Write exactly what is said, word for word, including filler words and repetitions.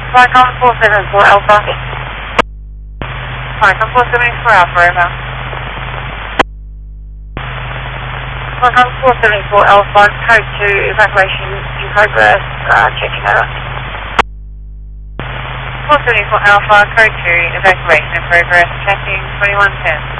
Flycom four seven four Alpha. Flycom four seven four Alpha, over. Flycom four seven four Alpha, code two, evacuation in progress, uh, checking over. four seven four Alpha, code two, evacuation in progress, checking twenty-one ten.